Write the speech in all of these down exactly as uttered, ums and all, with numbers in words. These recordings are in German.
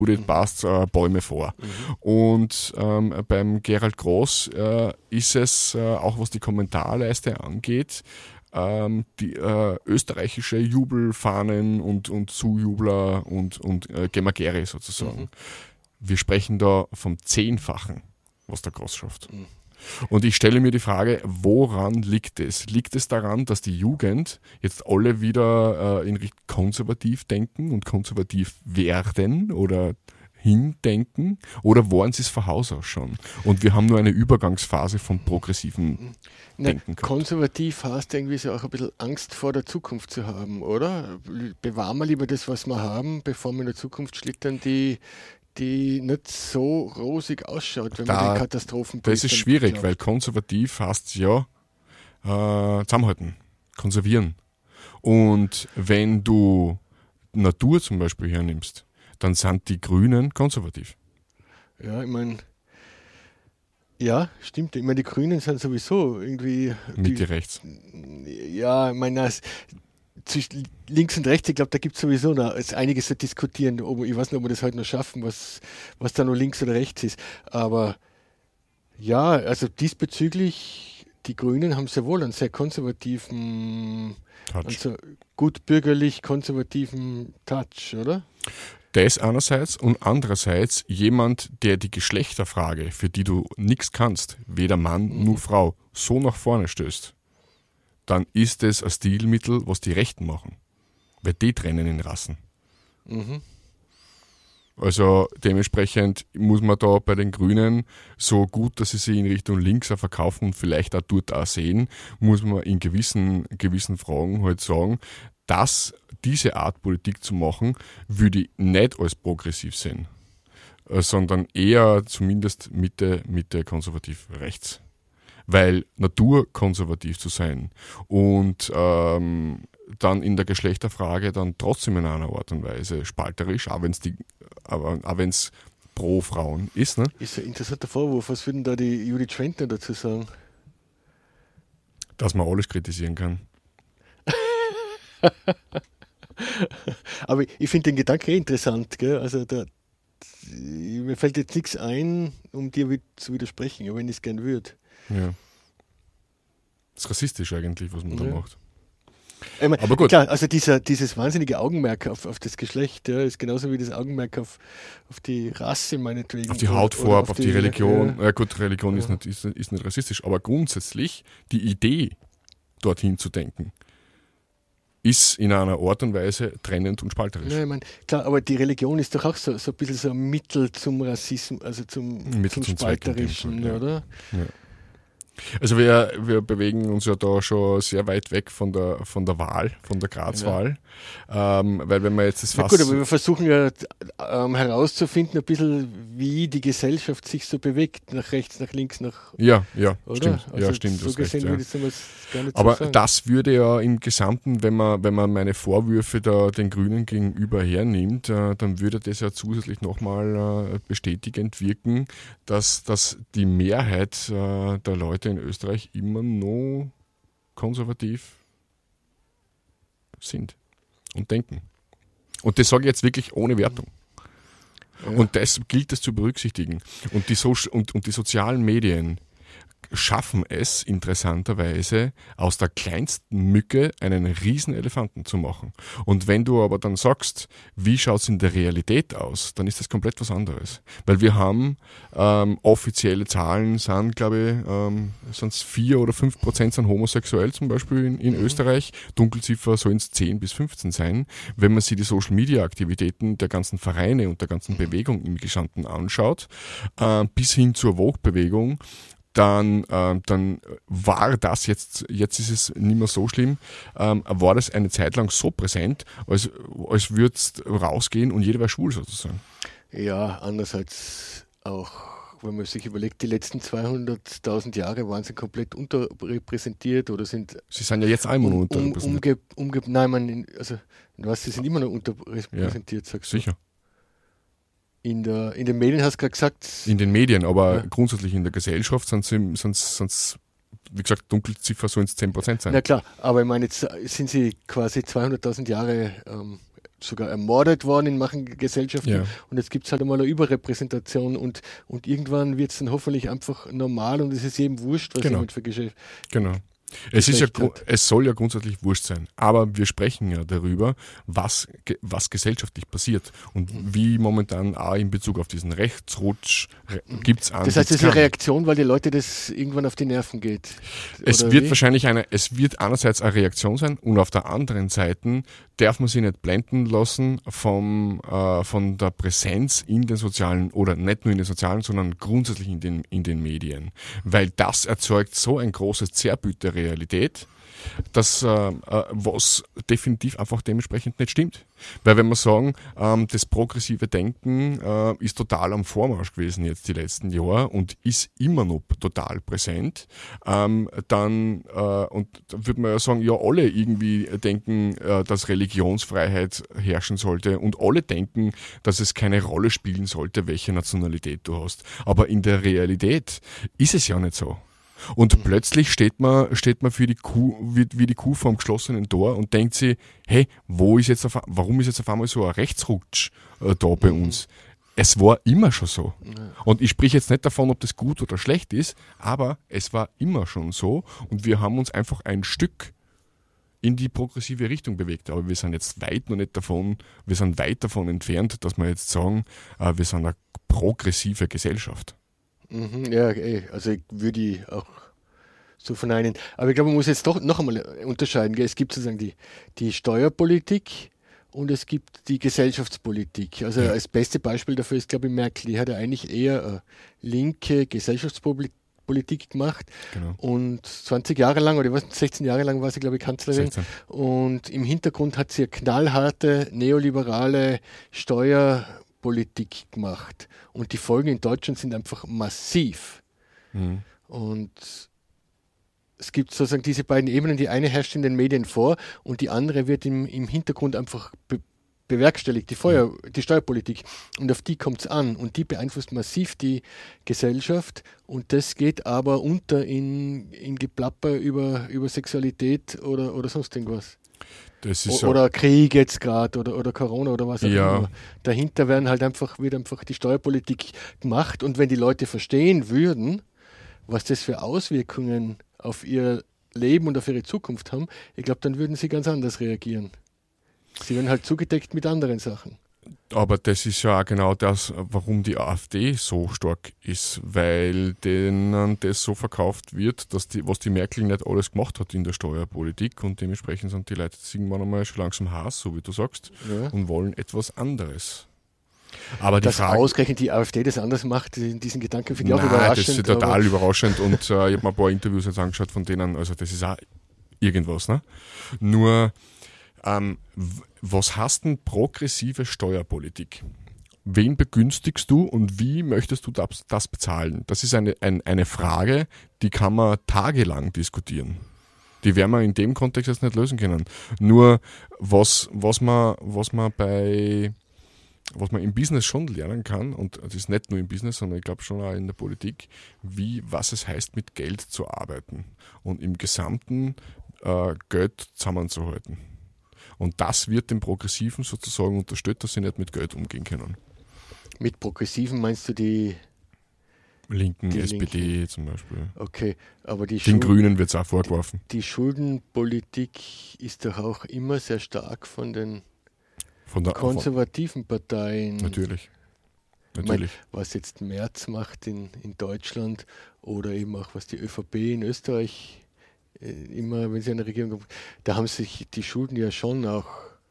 Judith Basts äh, Bäume vor. Mhm. Und ähm, beim Gerald Groß äh, ist es, äh, auch was die Kommentarleiste angeht, ähm, die äh, österreichische Jubelfahnen und, und Zujubler und, und äh, Gemagere sozusagen. Mhm. Wir sprechen da vom Zehnfachen, was der Groß schafft. Mhm. Und ich stelle mir die Frage, woran liegt es? Liegt es daran, dass die Jugend jetzt alle wieder äh, in Richtung konservativ denken und konservativ werden oder hindenken? Oder waren sie es von Haus aus schon? Und wir haben nur eine Übergangsphase vom progressiven Na, Denken gehabt. Konservativ heißt irgendwie so auch ein bisschen Angst vor der Zukunft zu haben, oder? Bewahren wir lieber das, was wir haben, bevor wir in der Zukunft schlittern, die die nicht so rosig ausschaut, wenn da, man die Katastrophen Das ist schwierig, glaubt. Weil konservativ heißt ja äh, zusammenhalten, konservieren. Und wenn du Natur zum Beispiel hernimmst, dann sind die Grünen konservativ. Ja, ich meine, ja, stimmt. Ich meine, die Grünen sind sowieso irgendwie... Mitte die, rechts. Ja, ich meine, zwischen links und rechts, ich glaube, da gibt es sowieso noch einiges zu diskutieren. Ob, ich weiß nicht, ob wir das heute noch schaffen, was, was da noch links oder rechts ist. Aber ja, also diesbezüglich, die Grünen haben sehr wohl einen sehr konservativen, also gut bürgerlich konservativen Touch, oder? Das einerseits und andererseits jemand, der die Geschlechterfrage, für die du nichts kannst, weder Mann mhm. noch Frau, so nach vorne stößt. Dann ist es ein Stilmittel, was die Rechten machen. Weil die trennen in Rassen. Mhm. Also dementsprechend muss man da bei den Grünen, so gut, dass sie sich in Richtung links auch verkaufen und vielleicht auch dort auch sehen, muss man in gewissen, gewissen Fragen halt sagen, dass diese Art Politik zu machen, würde ich nicht als progressiv sehen, sondern eher zumindest Mitte, Mitte konservativ rechts. Weil naturkonservativ zu sein und ähm, dann in der Geschlechterfrage dann trotzdem in einer Art und Weise spalterisch, auch wenn es die, aber auch wenn es pro Frauen ist. Ne? Ist ein interessanter Vorwurf. Was würden da die Judith Schwentner dazu sagen? Dass man alles kritisieren kann. Aber ich finde den Gedanken interessant. Gell? Also da, mir fällt jetzt nichts ein, um dir zu widersprechen, aber wenn ich es gern würde. Ja. Das ist rassistisch eigentlich, was man ja. da macht. Ich meine, aber gut. Klar, also dieser, dieses wahnsinnige Augenmerk auf, auf das Geschlecht ja, ist genauso wie das Augenmerk auf, auf die Rasse meinetwegen. Auf die Hautfarbe, auf, auf die, die Religion. Ja, ja gut, Religion ja. ist, nicht, ist, ist nicht rassistisch, aber grundsätzlich die Idee, dorthin zu denken, ist in einer Art und Weise trennend und spalterisch. Ja, ich meine, klar, aber die Religion ist doch auch so, so ein bisschen so ein Mittel zum Rassismus, also zum, Mittel zum, zum Spalterischen, ja. oder? Ja. Also wir, wir bewegen uns ja da schon sehr weit weg von der, von der Wahl, von der Graz-Wahl, ja. ähm, weil wenn man jetzt das Fass... Na gut, aber wir versuchen ja ähm, herauszufinden ein bisschen, wie die Gesellschaft sich so bewegt, nach rechts, nach links, nach... Ja, ja, oder? stimmt. Also ja, stimmt so gesehen recht, würde ja. ich es gar nicht aber so sagen. Das würde ja im Gesamten, wenn man, wenn man meine Vorwürfe da den Grünen gegenüber hernimmt, äh, dann würde das ja zusätzlich nochmal äh, bestätigend wirken, dass, dass die Mehrheit äh, der Leute in Österreich immer noch konservativ sind und denken. Und das sage ich jetzt wirklich ohne Wertung. Ja. Und das gilt es zu berücksichtigen. Und die, so- und, und die sozialen Medien schaffen es interessanterweise, aus der kleinsten Mücke einen riesen Elefanten zu machen. Und wenn du aber dann sagst, wie schaut es in der Realität aus, dann ist das komplett was anderes. Weil wir haben ähm, offizielle Zahlen, sind glaube ich, ähm, sind es vier oder fünf Prozent sind homosexuell zum Beispiel in, in mhm. Österreich. Dunkelziffer sollen es zehn bis fünfzehn sein. Wenn man sich die Social-Media-Aktivitäten der ganzen Vereine und der ganzen Bewegung im Gesamten anschaut, äh, bis hin zur Vogue-Bewegung, Dann, äh, dann war das jetzt, jetzt ist es nicht mehr so schlimm, ähm, war das eine Zeit lang so präsent, als, als würde es rausgehen und jeder wäre schwul sozusagen. Ja, andererseits auch, wenn man sich überlegt, die letzten zweihunderttausend Jahre waren sie komplett unterrepräsentiert oder sind... Sie sind ja jetzt einmal um, unterrepräsentiert. Um, umge, umge, nein, man, also, was, sie sind immer noch unterrepräsentiert, ja, sagst du? Sicher. In, der, in den Medien hast du gerade gesagt... In den Medien, aber ja. grundsätzlich in der Gesellschaft sind es, wie gesagt, Dunkelziffer sollen es zehn Prozent sein. Na klar, aber ich meine, jetzt sind sie quasi zweihunderttausend Jahre ähm, sogar ermordet worden in manchen Gesellschaften. Ja. Und jetzt gibt es halt einmal eine Überrepräsentation und, und irgendwann wird es dann hoffentlich einfach normal und es ist jedem wurscht, was Genau. jemand für Geschäft. Genau. Es, ist ja, Geschlecht hat. es soll ja grundsätzlich wurscht sein, aber wir sprechen ja darüber, was, ge- was gesellschaftlich passiert und wie momentan auch in Bezug auf diesen Rechtsrutsch gibt es an. Das heißt, das gibt's ist eine keinen. Reaktion, weil die Leute das irgendwann auf die Nerven geht. Es Oder wird wie? wahrscheinlich eine, es wird einerseits eine Reaktion sein und auf der anderen Seite darf man sich nicht blenden lassen vom, äh, von der Präsenz in den sozialen oder nicht nur in den sozialen, sondern grundsätzlich in den, in den Medien. Weil das erzeugt so ein großes Zerrbild der Realität, das, äh, äh, was definitiv einfach dementsprechend nicht stimmt. Weil wenn wir sagen, ähm, das progressive Denken äh, ist total am Vormarsch gewesen jetzt die letzten Jahre und ist immer noch total präsent, ähm, dann äh, und da würde man ja sagen, ja, alle irgendwie denken, äh, dass Religionsfreiheit herrschen sollte und alle denken, dass es keine Rolle spielen sollte, welche Nationalität du hast. Aber in der Realität ist es ja nicht so. Und plötzlich steht man, steht man für die Kuh, wie, wie die Kuh vor dem geschlossenen Tor und denkt sich, hey, wo ist jetzt auf, warum ist jetzt auf einmal so ein Rechtsrutsch äh, da bei uns? Es war immer schon so. Und ich spreche jetzt nicht davon, ob das gut oder schlecht ist, aber es war immer schon so und wir haben uns einfach ein Stück in die progressive Richtung bewegt. Aber wir sind jetzt weit noch nicht davon, wir sind weit davon entfernt, dass wir jetzt sagen, äh, wir sind eine progressive Gesellschaft. Mhm, ja, ey, also ich würde die auch so verneinen. Aber ich glaube, man muss jetzt doch noch einmal unterscheiden. Gell? Es gibt sozusagen die, die Steuerpolitik und es gibt die Gesellschaftspolitik. Also Ja. das beste Beispiel dafür ist, glaube ich, Merkel. Die hat ja eigentlich eher eine linke Gesellschaftspolitik gemacht. Genau. Und zwanzig Jahre lang, oder was, sechzehn Jahre lang war sie, glaube ich, Kanzlerin. sechzehn. Und im Hintergrund hat sie eine knallharte, neoliberale Steuerpolitik gemacht. Und die Folgen in Deutschland sind einfach massiv. Mhm. Und es gibt sozusagen diese beiden Ebenen. Die eine herrscht in den Medien vor und die andere wird im, im Hintergrund einfach be bewerkstelligt, die, Feuer, die Steuerpolitik. Und auf die kommt es an. Und die beeinflusst massiv die Gesellschaft. Und das geht aber unter in, in Geplapper über, über Sexualität oder, oder sonst irgendwas. Das ist O oder Krieg jetzt gerade oder, oder Corona oder was auch Ja. immer. Dahinter werden halt einfach, wird einfach die Steuerpolitik gemacht. Und wenn die Leute verstehen würden, was das für Auswirkungen auf ihr Leben und auf ihre Zukunft haben, ich glaube, dann würden sie ganz anders reagieren. Sie werden halt zugedeckt mit anderen Sachen. Aber das ist ja auch genau das, warum die AfD so stark ist, weil denen das so verkauft wird, dass die, was die Merkel nicht alles gemacht hat in der Steuerpolitik und dementsprechend sind die Leute jetzt irgendwann einmal schon langsam Hass, so wie du sagst, Ja. und wollen etwas anderes. Aber die Dass Frage, ausgerechnet die AfD das anders macht, diesen Gedanken finde ich auch Nein, überraschend. das ist total aber- überraschend und äh, ich habe mir ein paar Interviews jetzt angeschaut von denen, also das ist auch irgendwas. Ne? Nur, ähm, w- was heißt denn progressive Steuerpolitik? Wen begünstigst du und wie möchtest du das, das bezahlen? Das ist eine, ein, eine Frage, die kann man tagelang diskutieren. Die werden wir in dem Kontext jetzt nicht lösen können. Nur was, was, man, was man bei was man im Business schon lernen kann, und das ist nicht nur im Business, sondern ich glaube schon auch in der Politik, wie, was es heißt, mit Geld zu arbeiten und im Gesamten äh, Geld zusammenzuhalten. Und das wird den Progressiven sozusagen unterstützt, dass sie nicht mit Geld umgehen können. Mit Progressiven meinst du die, Linken, Die S P D Linken. zum Beispiel. okay, aber die, Den Schul Grünen wird es auch vorgeworfen. die Schuldenpolitik ist doch auch immer sehr stark von den Von der, von, konservativen Parteien. natürlich. Ich Natürlich. was jetzt Merz macht in, in Deutschland oder eben auch was die ÖVP in Österreich äh, immer, wenn sie eine Regierung kommt, da haben sich die Schulden ja schon auch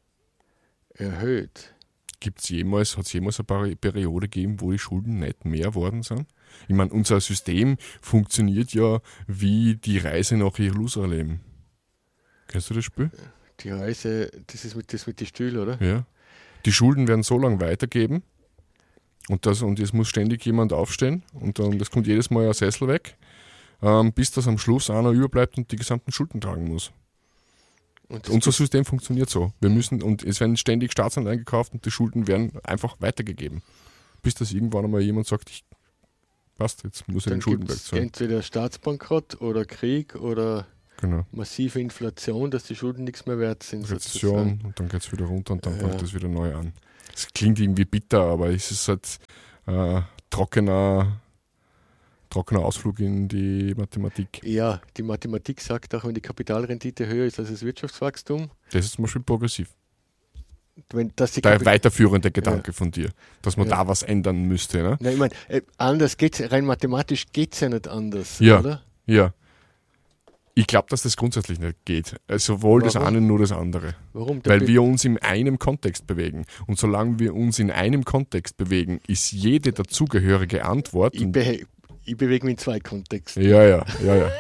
erhöht. Gibt's jemals, hat es jemals eine Peri- Periode gegeben, wo die Schulden nicht mehr worden sind? Ich meine, unser System funktioniert ja wie die Reise nach Jerusalem. Kennst du das Spiel? Die Reise, das ist mit, das mit den Stühlen, oder? Ja. Die Schulden werden so lange weitergeben und, das, und es muss ständig jemand aufstehen und dann das kommt jedes Mal ein Sessel weg, ähm, bis das am Schluss einer überbleibt und die gesamten Schulden tragen muss. Und das Unser System funktioniert so. Wir müssen, und es werden ständig Staatsanleihen gekauft und die Schulden werden einfach weitergegeben. Bis das irgendwann einmal jemand sagt, ich passt, jetzt muss ich dann den Schuldenberg gibt's zahlen. entweder Staatsbankrott oder Krieg oder Genau. massive Inflation, dass die Schulden nichts mehr wert sind. Rezession sozusagen. und dann geht es wieder runter und dann Ja. fängt es wieder neu an. Es klingt irgendwie bitter, aber es ist halt äh, trockener, trockener Ausflug in die Mathematik. Ja, die Mathematik sagt auch, wenn die Kapitalrendite höher ist als das Wirtschaftswachstum, Das ist zum Beispiel progressiv. wenn dass die Der Kapi- weiterführende Gedanke von dir, dass man Ja. da was ändern müsste. Ne? Nein, ich meine, äh, anders geht's, rein mathematisch geht es ja nicht anders, Ja. oder? Ja. Ich glaube, dass das grundsätzlich nicht geht. Also sowohl das Warum? eine, nur das andere. Warum? Der Weil Be- wir uns in einem Kontext bewegen. Und solange wir uns in einem Kontext bewegen, ist jede dazugehörige Antwort. ich, be ich bewege mich in zwei Kontexten. Ja, ja, ja, ja.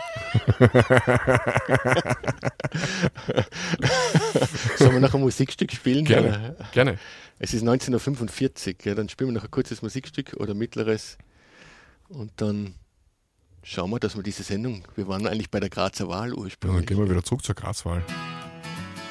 Sollen wir noch ein Musikstück spielen? Gerne, gerne. Es ist neunzehn Uhr fünfundvierzig, ja, dann spielen wir noch ein kurzes Musikstück oder mittleres und dann schauen wir, dass wir diese Sendung, wir waren eigentlich bei der Grazer Wahl Ja, dann ursprünglich. gehen wir wieder zurück zur Grazwahl.